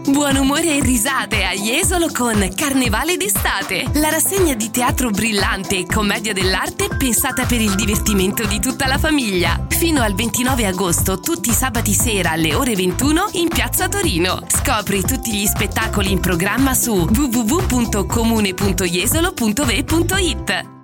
Buon umore e risate a Jesolo con Carnevale d'estate, la rassegna di teatro brillante e commedia dell'arte pensata per il divertimento di tutta la famiglia. Fino al 29 agosto, tutti i sabati sera alle ore 21 in Piazza Torino. Scopri tutti gli spettacoli in programma su www.comune.jesolo.ve.it.